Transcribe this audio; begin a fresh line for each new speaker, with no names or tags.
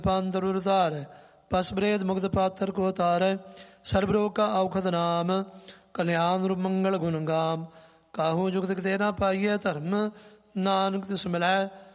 पांतर उतारै, पस प्रेत मुग्ध पात्र को तारै, सर्व रोग का औखद नाम, कल्याण रूप मंगल गुण गाम। काहू जुगत ते न पाइय धर्म, नानक तिस मिलै